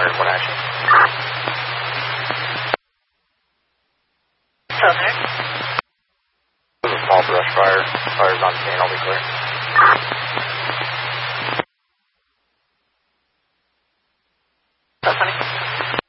100, one action. Filter. This is a small brush fire. Fire's on scene, I'll be clear.